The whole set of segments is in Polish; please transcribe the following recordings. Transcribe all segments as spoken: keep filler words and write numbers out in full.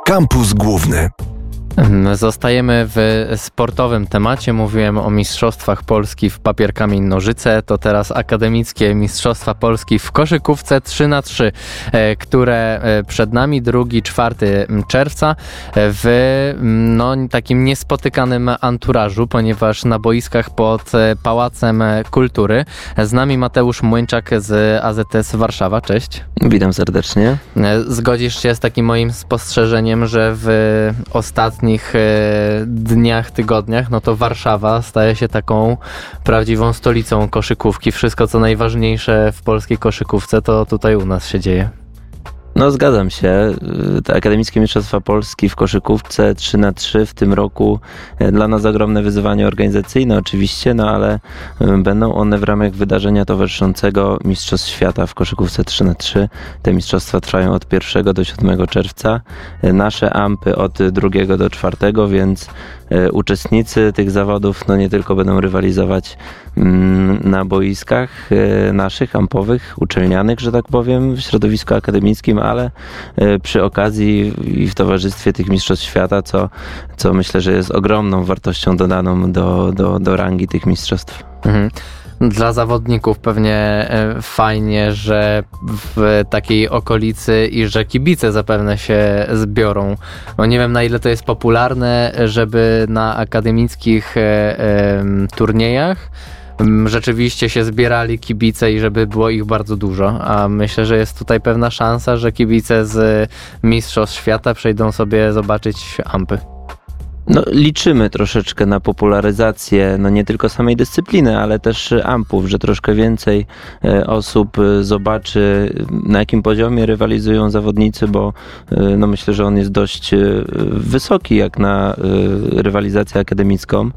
Kampus Główny. Zostajemy w sportowym temacie. Mówiłem o Mistrzostwach Polski w papier, kamień, nożyce. To teraz akademickie Mistrzostwa Polski w koszykówce trzy na trzy, które przed nami drugiego czwartego czerwca w no, takim niespotykanym anturażu, ponieważ na boiskach pod Pałacem Kultury. Z nami Mateusz Młyńczak z A Z S Warszawa. Cześć. Witam serdecznie. Zgodzisz się z takim moim spostrzeżeniem, że w ostatnim dniach, tygodniach, no to Warszawa staje się taką prawdziwą stolicą koszykówki. Wszystko, co najważniejsze w polskiej koszykówce, to tutaj u nas się dzieje. No zgadzam się. Te akademickie Mistrzostwa Polski w koszykówce trzy na trzy w tym roku dla nas ogromne wyzwanie organizacyjne oczywiście, no ale będą one w ramach wydarzenia towarzyszącego Mistrzostw Świata w koszykówce trzy na trzy. Te mistrzostwa trwają od pierwszego do siódmego czerwca. Nasze ampy od drugiego do czwartego, więc uczestnicy tych zawodów no nie tylko będą rywalizować na boiskach naszych ampowych, uczelnianych, że tak powiem, w środowisku akademickim, ale przy okazji i w towarzystwie tych Mistrzostw Świata, co, co myślę, że jest ogromną wartością dodaną do, do, do rangi tych mistrzostw. Mhm. Dla zawodników pewnie fajnie, że w takiej okolicy i że kibice zapewne się zbiorą. Bo nie wiem, na ile to jest popularne, żeby na akademickich e, e, turniejach rzeczywiście się zbierali kibice i żeby było ich bardzo dużo, a myślę, że jest tutaj pewna szansa, że kibice z Mistrzostw Świata przejdą sobie zobaczyć ampy. No, liczymy troszeczkę na popularyzację, no nie tylko samej dyscypliny, ale też ampów, że troszkę więcej osób zobaczy, na jakim poziomie rywalizują zawodnicy, bo no myślę, że on jest dość wysoki jak na rywalizację akademicką.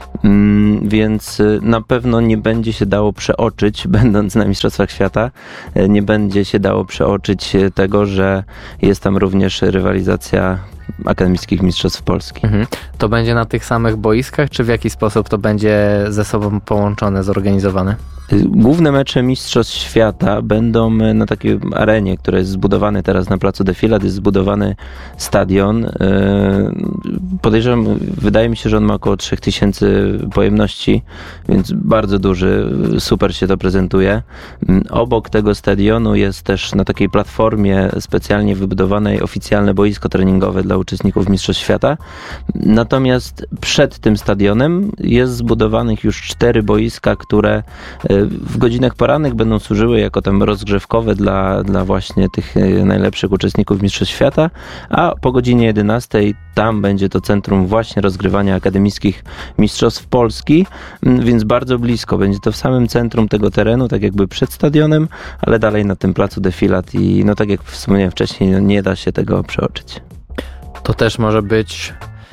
Więc na pewno nie będzie się dało przeoczyć, będąc na Mistrzostwach Świata, nie będzie się dało przeoczyć tego, że jest tam również rywalizacja akademickich Mistrzostw Polski. Mhm. To będzie na tych samych boiskach, czy w jaki sposób to będzie ze sobą połączone, zorganizowane? Główne mecze Mistrzostw Świata będą na takiej arenie, która jest zbudowana teraz na placu Defilat, jest zbudowany stadion. Podejrzewam, wydaje mi się, że on ma około trzy tysiące pojemności, więc bardzo duży, super się to prezentuje. Obok tego stadionu jest też na takiej platformie specjalnie wybudowanej oficjalne boisko treningowe dla uczestników Mistrzostw Świata. Natomiast przed tym stadionem jest zbudowanych już cztery boiska, które w godzinach porannych będą służyły jako tam rozgrzewkowe dla, dla właśnie tych najlepszych uczestników Mistrzostw Świata, a po godzinie jedenastej tam będzie to centrum właśnie rozgrywania akademickich Mistrzostw Polski, więc bardzo blisko. Będzie to w samym centrum tego terenu, tak jakby przed stadionem, ale dalej na tym placu Defilat i no tak jak wspomniałem wcześniej, no nie da się tego przeoczyć. To też może być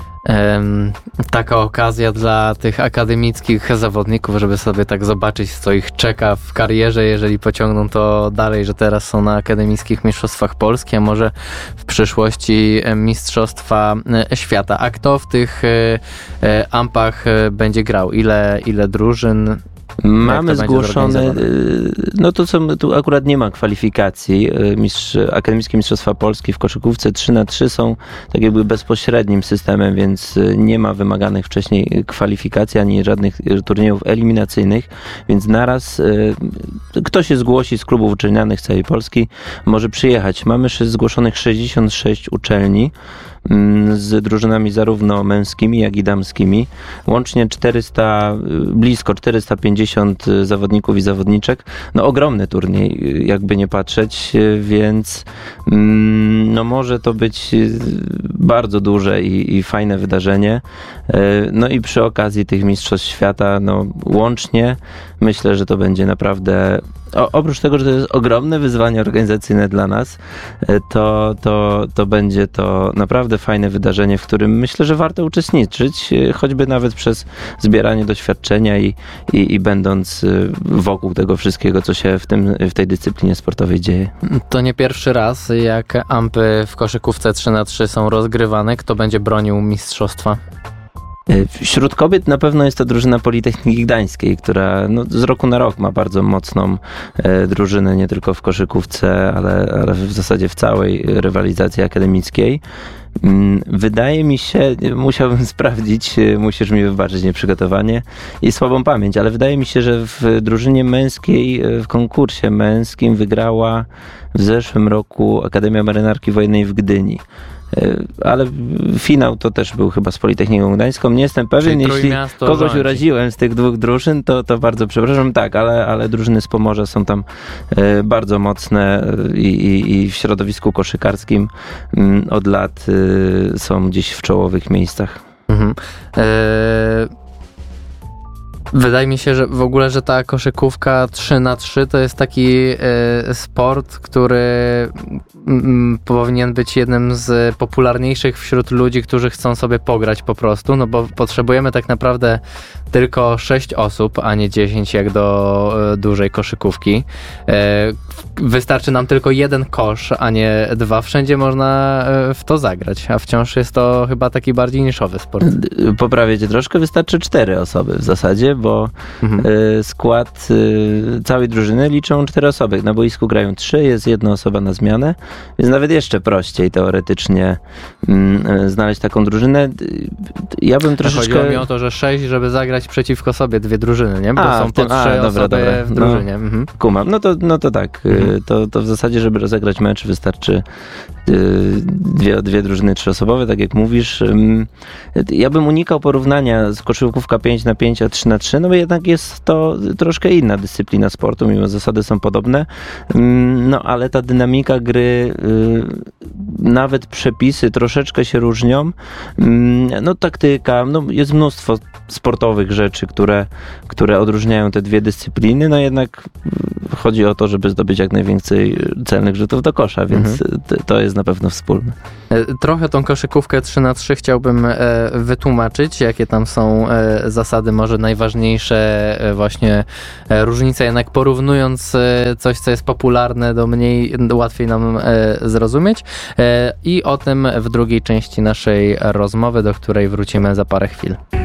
um, taka okazja dla tych akademickich zawodników, żeby sobie tak zobaczyć, co ich czeka w karierze, jeżeli pociągną to dalej, że teraz są na akademickich Mistrzostwach Polski, a może w przyszłości Mistrzostwa Świata. A kto w tych ampach będzie grał? Ile, ile drużyn? Mamy zgłoszone, no to co, tu akurat nie ma kwalifikacji. Mistrz, Akademickie Mistrzostwa Polski w koszykówce trzy na trzy są tak jakby bezpośrednim systemem, więc nie ma wymaganych wcześniej kwalifikacji ani żadnych turniejów eliminacyjnych, więc naraz kto się zgłosi z klubów uczelnianych całej Polski może przyjechać. Mamy zgłoszonych sześćdziesiąt sześć uczelni z drużynami zarówno męskimi, jak i damskimi. Łącznie czterysta, blisko czterysta pięćdziesiąt zawodników i zawodniczek. No ogromny turniej, jakby nie patrzeć, więc no może to być bardzo duże i, i fajne wydarzenie. No i przy okazji tych Mistrzostw Świata, no łącznie myślę, że to będzie naprawdę, o, oprócz tego, że to jest ogromne wyzwanie organizacyjne dla nas, to, to, to będzie to naprawdę fajne wydarzenie, w którym myślę, że warto uczestniczyć, choćby nawet przez zbieranie doświadczenia i, i, i będąc wokół tego wszystkiego, co się w, tym, w tej dyscyplinie sportowej dzieje. To nie pierwszy raz, jak ampy w koszykówce trzy na trzy są rozgrywane. Kto będzie bronił mistrzostwa? Wśród kobiet na pewno jest to drużyna Politechniki Gdańskiej, która no, z roku na rok ma bardzo mocną e, drużynę, nie tylko w koszykówce, ale, ale w zasadzie w całej rywalizacji akademickiej. Wydaje mi się, musiałbym sprawdzić, musisz mi wybaczyć nieprzygotowanie i słabą pamięć, ale wydaje mi się, że w drużynie męskiej, w konkursie męskim wygrała w zeszłym roku Akademia Marynarki Wojennej w Gdyni. Ale finał to też był chyba z Politechniką Gdańską. Nie jestem pewien, jeśli kogoś rządzi. uraziłem z tych dwóch drużyn, to, to bardzo przepraszam. Tak, ale, ale drużyny z Pomorza są tam e, bardzo mocne i, i, i w środowisku koszykarskim m, od lat e, są gdzieś w czołowych miejscach. Mhm. E- Wydaje mi się, że w ogóle, że ta koszykówka trzy na trzy to jest taki y, sport, który y, powinien być jednym z popularniejszych wśród ludzi, którzy chcą sobie pograć po prostu, no bo potrzebujemy tak naprawdę tylko sześć osób, a nie dziesięć jak do y, dużej koszykówki. Y, wystarczy nam tylko jeden kosz, a nie dwa. Wszędzie można y, w to zagrać, a wciąż jest to chyba taki bardziej niszowy sport. Poprawię cię troszkę, wystarczy cztery osoby w zasadzie, bo mhm. skład całej drużyny liczą cztery osoby. Na boisku grają trzy, jest jedna osoba na zmianę, więc nawet jeszcze prościej teoretycznie znaleźć taką drużynę. Ja bym troszeczkę... Chodziło mi o to, że sześć, żeby zagrać przeciwko sobie dwie drużyny, nie? Bo a, są po trzy a, dobra, osoby dobra. w drużynie. No, mhm. Kumam. No to, no to tak. Mhm. To, to w zasadzie, żeby rozegrać mecz, wystarczy dwie, dwie drużyny trzyosobowe, tak jak mówisz. Ja bym unikał porównania z koszykówka pięć na pięć a trzy na trzy, no bo jednak jest to troszkę inna dyscyplina sportu, mimo zasady są podobne, no ale ta dynamika gry, nawet przepisy troszeczkę się różnią, no taktyka, no jest mnóstwo sportowych rzeczy, które, które odróżniają te dwie dyscypliny, no jednak chodzi o to, żeby zdobyć jak najwięcej celnych rzutów do kosza, więc mhm. to jest na pewno wspólne. Trochę tą koszykówkę trzy na trzy chciałbym wytłumaczyć, jakie tam są zasady może najważniejsze właśnie różnice, jednak porównując coś, co jest popularne do mniej, łatwiej nam zrozumieć i o tym w drugiej części naszej rozmowy, do której wrócimy za parę chwil.